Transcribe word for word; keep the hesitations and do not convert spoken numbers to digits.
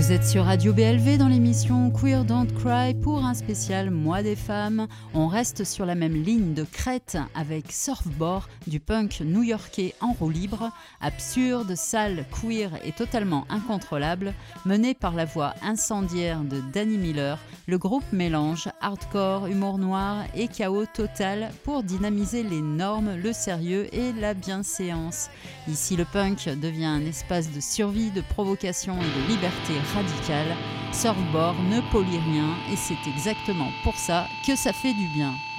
Vous êtes sur Radio B L V dans l'émission Queer Don't Cry pour un spécial Mois des femmes. On reste sur la même ligne de crête avec Surfboard, du punk new-yorkais en roue libre, absurde, sale, queer et totalement incontrôlable. Mené par la voix incendiaire de Danny Miller, le groupe mélange hardcore, humour noir et chaos total pour dynamiser les normes, le sérieux et la bienséance. Ici, le punk devient un espace de survie, de provocation et de liberté radicale. Surfboard ne polie rien et c'est exactement pour ça que ça fait du bien.